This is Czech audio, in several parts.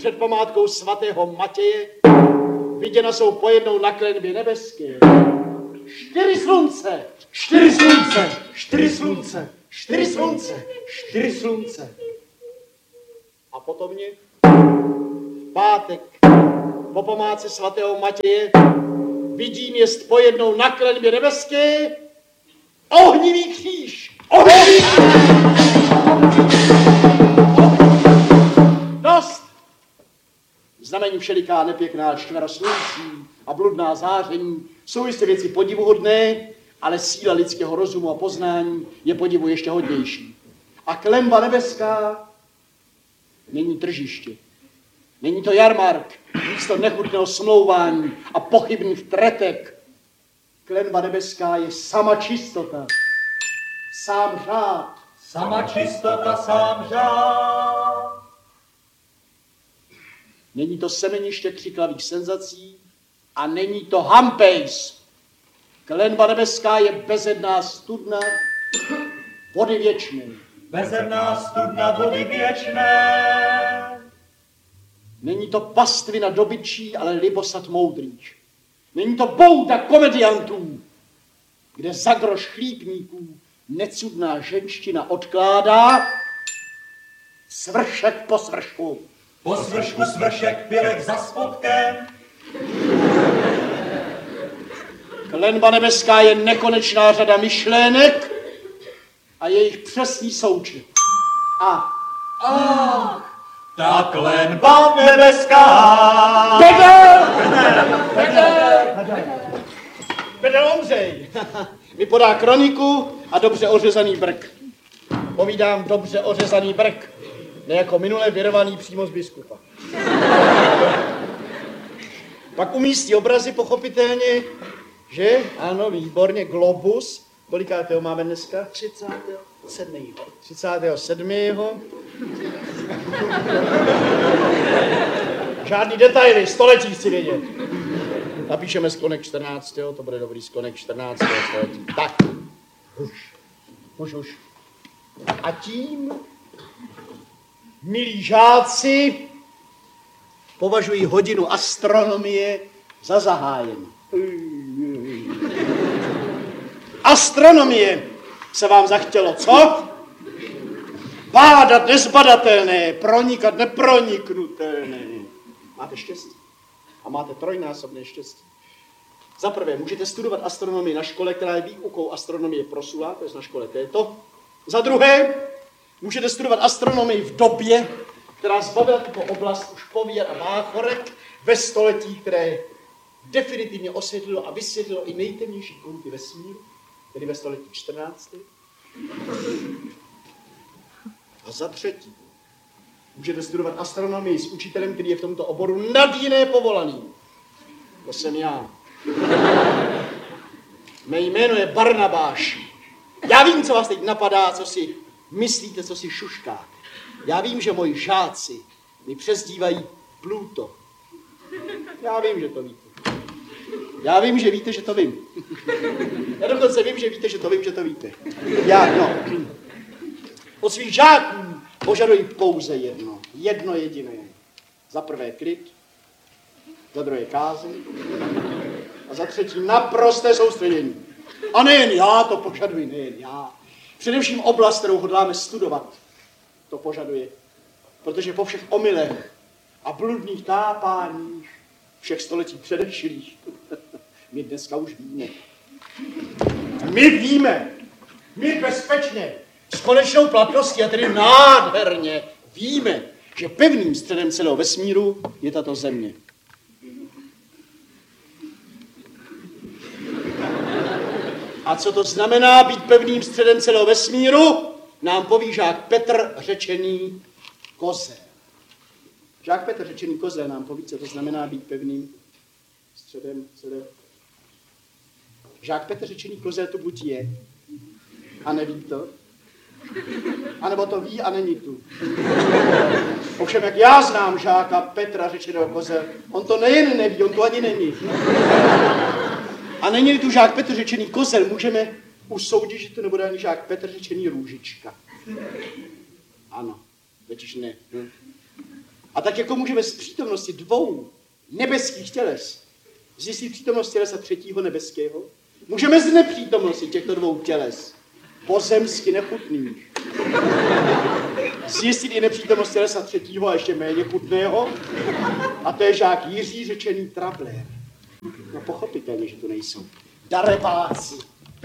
před památkou svatého Matěje viděna jsou pojednou na klenbě nebeské 4 slunce, 4 slunce, 4 slunce, 4 slunce, 4 slunce. A potomně v pátek po památce svatého Matěje vidím jest pojednou na klenbě nebeské ohnivý kříž. Ohnivý kříž! Dost! Znamení všeliká nepěkná čtvera sluncí a bludná záření jsou jistě věci podivuhodné, ale síla lidského rozumu a poznání je podivu ještě hodnější. A klenba nebeská není tržiště. Není to jarmark, místo nechutného smlouvání a pochybných tretek. Klenba nebeská je sama čistota, sám řád. Sama čistota, sám řád. Není to semeniště křiklavých senzací a není to hampejs. Klenba nebeská je bezedná studna vody věčné. Bezedná studna vody věčné. Není to pastvina dobyčí, ale libosat moudrých. Není to bouda komediantů, kde za groš chlípníků necudná ženština odkládá svršek po svršku. Po svršku svršek pilek za spodkem. Klenba nebeská je nekonečná řada myšlenek a jejich přesný součet. A ta klenba nebeská. Bedel Ondřej mi podá kroniku a dobře ořezaný brk. Povídám dobře ořezaný brk, ne jako minule vyrvaný přímo z biskupa. Pak umístí obrazy pochopitelně, že? Ano, výborně, globus. Kolikátého máme dneska? 37. 37. Žádný detaily, století chci vědět. Napíšeme sklonek 14. To bude dobrý sklonek 14. století. Tak. Už. A tím, milí žáci, považuji hodinu astronomie za zahájení. Astronomie se vám zachtělo, co? Bádat nezbadatelné, pronikat neproniknutelné. Máte štěstí. A máte trojnásobné štěstí. Za prvé, můžete studovat astronomii na škole, která je výukou astronomie prosulá, to je na škole této. Za druhé, můžete studovat astronomii v době, která zbavila tuto oblast už pověr a báchorek ve století, které definitivně osvětlilo a vysvětlilo i nejtemnější kouty vesmíru, tedy ve století 14. A za třetí, můžete studovat astronomii s učitelem, který je v tomto oboru nad jiné povolaný. To jsem já. Mé jméno je Barnabáš. Já vím, co vás teď napadá, co si myslíte, co si šuškáte. Já vím, že moji žáci mi přezdívají Pluto. Já vím, že to víte. Já vím, že víte, že to vím. Já dokonce vím, že víte, že to vím, že to víte. Od svých žáků požaduji pouze jedno jediné. Za prvé klid, za druhé kázeň a za třetí naprosté soustředění. A nejen já to požaduji, nejen já. Především oblast, kterou hodláme studovat, to požaduje. Protože po všech omylech a bludných tápáních všech století předešlých my dneska už víme. My bezpečně, s konečnou platností a tedy nádherně víme, že pevným středem celého vesmíru je tato země. A co to znamená být pevným středem celého vesmíru, nám poví žák Petr řečený Kozel. Žák Petr řečený Kozel nám poví, co to znamená být pevným středem celého. Žák Petr řečený Kozel to buď je a neví to, anebo to ví a není tu. Ovšem, jak já znám žáka Petra řečeného Kozel, on to nejen neví, on to ani není. A není-li tu žák Petr řečený Kozel, můžeme usoudit, že to nebude ani žák Petr řečený Růžička. Ano, totiž ne. A tak jako můžeme z přítomnosti dvou nebeských těles zjistit přítomnost tělesa třetího nebeského, můžeme z nepřítomnosti těchto dvou těles pozemsky nechutných zjistit i nepřítomnost tělesa třetího a ještě méně chutného, a to je žák Jiří řečený Trabler. No pochopitelně, že to nejsou darebáci.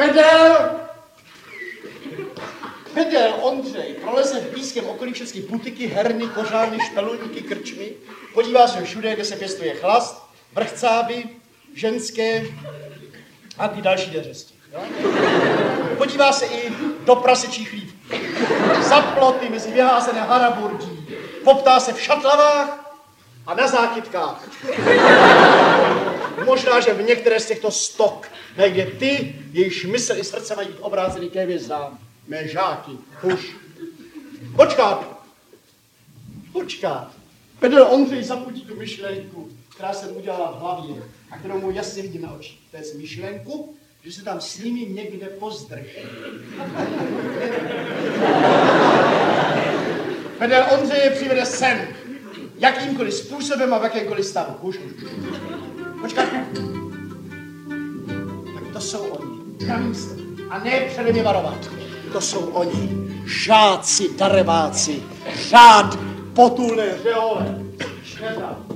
Pedel Ondřej proleze v blízkém okolí všechny butiky, herny, kořárny, špelulníky, krčmy, podívá se všude, kde se pěstuje chlast, vrchcáby, ženské a ty další deřesti. Podívá se i do prasečích chlívků, za ploty mezi vyházené haraburdí, poptá se v šatlavách a na zákytkách. Možná, že v některé z těchto stok najde ty, jejichž mysl i srdce mají být obráceny ke hvězdám. Mé žáky, už. Počkat. Pedel Ondřej zaputí tu myšlenku, která se mu udělala v hlavě a kterou mu jasně vidím na očích. To je myšlenku, že se tam s nimi někde pozdrží. Pedel Ondřeje přivede sem, jakýmkoliv způsobem a v jakémkoliv stavu. Už. Počkat. Tak to jsou oni. Na místě. A ne přede mě varovat. To jsou oni. Žáci, darebáci, řád potulné řehole. Šněta.